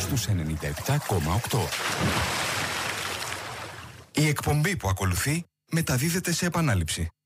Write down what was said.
στους 97,8. Η εκπομπή που ακολουθεί μεταδίδεται σε επανάληψη.